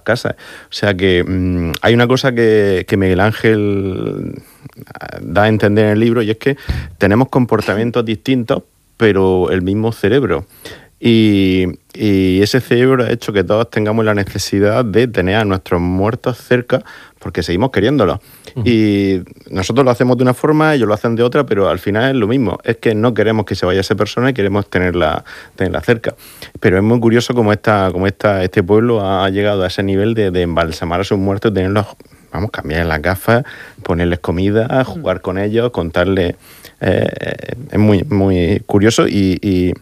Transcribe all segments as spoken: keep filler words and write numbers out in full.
casas. O sea que mmm, hay una cosa que, que Miguel Ángel da a entender en el libro, y es que tenemos comportamientos distintos, pero el mismo cerebro. Y, y ese cerebro ha hecho que todos tengamos la necesidad de tener a nuestros muertos cerca porque seguimos queriéndolos. Uh-huh. Y nosotros lo hacemos de una forma, ellos lo hacen de otra, pero al final es lo mismo. Es que no queremos que se vaya esa persona y queremos tenerla, tenerla cerca. Pero es muy curioso cómo, esta, cómo esta, este pueblo ha llegado a ese nivel de, de embalsamar a sus muertos y tenerlos, vamos, cambiarles las gafas, ponerles comida, jugar con ellos, contarles. Eh, es muy, muy curioso y... y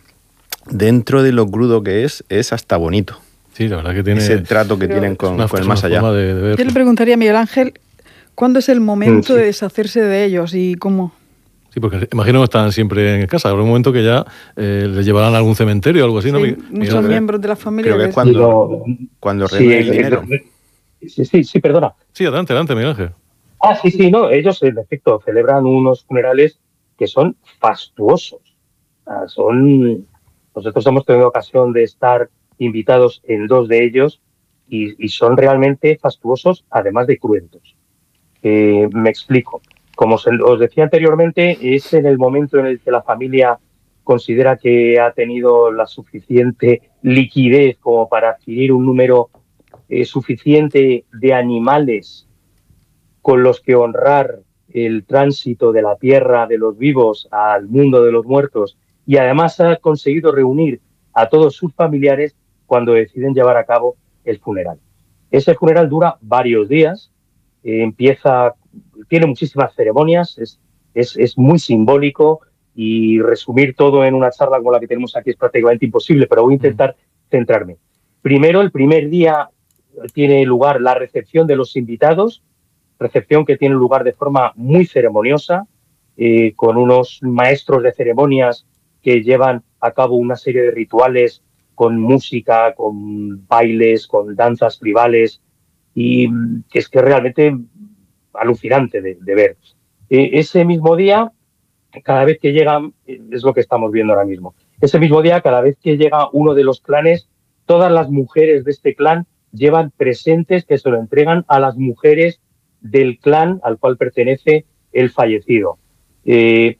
dentro de lo crudo que es, es hasta bonito. Sí, la verdad que tiene... Ese trato que tienen con, una, con el más allá. De, de Yo le preguntaría a Miguel Ángel, ¿cuándo es el momento sí. de deshacerse de ellos y cómo? Sí, porque imagino que están siempre en casa. Habrá un momento que ya eh, les llevarán a algún cementerio o algo así, sí, ¿no? Miguel, muchos Miguel, miembros de la familia. Creo que es cuando, cuando sí, reúnen el dinero. Sí, sí, sí, perdona. Sí, adelante, adelante, Miguel Ángel. Ah, sí, sí, no, ellos en efecto celebran unos funerales que son fastuosos. Ah, son... Nosotros hemos tenido ocasión de estar invitados en dos de ellos y, y son realmente fastuosos, además de cruentos. Eh, me explico. Como se, os decía anteriormente, es en el momento en el que la familia considera que ha tenido la suficiente liquidez como para adquirir un número eh, suficiente de animales con los que honrar el tránsito de la tierra de los vivos al mundo de los muertos, y además ha conseguido reunir a todos sus familiares cuando deciden llevar a cabo el funeral. Ese funeral dura varios días, eh, empieza, tiene muchísimas ceremonias, es, es, es muy simbólico, y resumir todo en una charla como la que tenemos aquí es prácticamente imposible, pero voy a intentar centrarme. Primero, el primer día tiene lugar la recepción de los invitados, recepción que tiene lugar de forma muy ceremoniosa, eh, con unos maestros de ceremonias que llevan a cabo una serie de rituales con música, con bailes, con danzas tribales, y que es que es realmente alucinante de, de ver. Eh, ese mismo día, cada vez que llega, es lo que estamos viendo ahora mismo, ese mismo día, cada vez que llega uno de los clanes, todas las mujeres de este clan llevan presentes que se lo entregan a las mujeres del clan al cual pertenece el fallecido. Eh,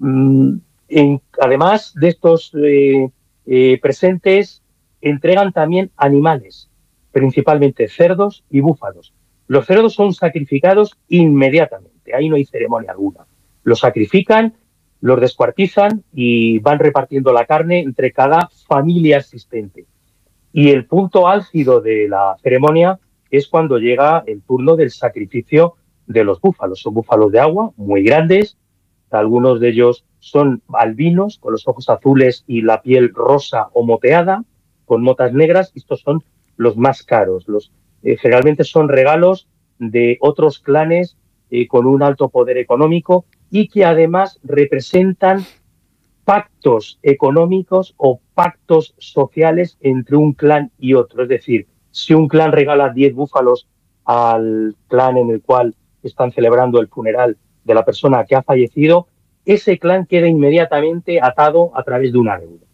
en, además de estos eh, eh, presentes, entregan también animales, principalmente cerdos y búfalos. Los cerdos son sacrificados inmediatamente, ahí no hay ceremonia alguna. Los sacrifican, los descuartizan y van repartiendo la carne entre cada familia asistente. Y el punto álgido de la ceremonia es cuando llega el turno del sacrificio de los búfalos. Son búfalos de agua, muy grandes, algunos de ellos son albinos, con los ojos azules y la piel rosa o moteada, con motas negras. Estos son los más caros. Los, eh, generalmente son regalos de otros clanes eh, con un alto poder económico y que además representan pactos económicos o pactos sociales entre un clan y otro. Es decir, si un clan regala diez búfalos al clan en el cual están celebrando el funeral de la persona que ha fallecido, ese clan queda inmediatamente atado a través de una deuda.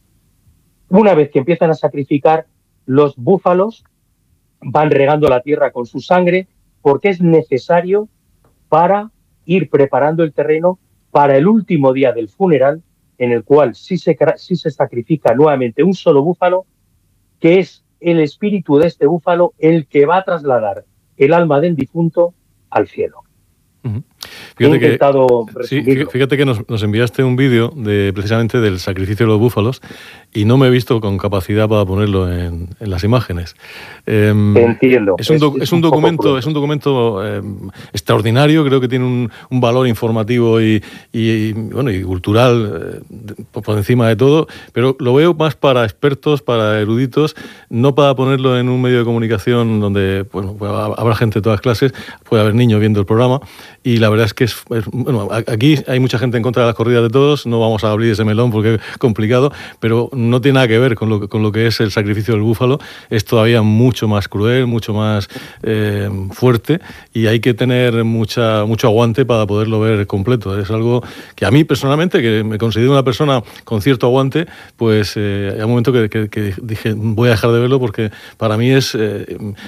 Una vez que empiezan a sacrificar los búfalos, van regando la tierra con su sangre porque es necesario para ir preparando el terreno para el último día del funeral, en el cual sí se, sí se sacrifica nuevamente un solo búfalo, que es el espíritu de este búfalo el que va a trasladar el alma del difunto al cielo. Uh-huh. Fíjate, He intentado que, sí, fíjate que nos, nos enviaste un vídeo de, precisamente del sacrificio de los búfalos y no me he visto con capacidad para ponerlo en, en las imágenes. Eh, Te entiendo. Es un, do, es, es un, un documento, es un documento eh, extraordinario, creo que tiene un, un valor informativo y, y, y, bueno, y cultural eh, por encima de todo, pero lo veo más para expertos, para eruditos, no para ponerlo en un medio de comunicación donde bueno, habrá gente de todas clases, puede haber niños viendo el programa. Y la verdad es que es, es, bueno, aquí hay mucha gente en contra de las corridas de toros, no vamos a abrir ese melón porque es complicado, pero no tiene nada que ver con lo, con lo que es el sacrificio del búfalo, es todavía mucho más cruel, mucho más eh, fuerte y hay que tener mucha, mucho aguante para poderlo ver completo. Es algo que a mí personalmente, que me considero una persona con cierto aguante, pues eh, hay un momento que, que, que dije voy a dejar de verlo porque para mí es, eh,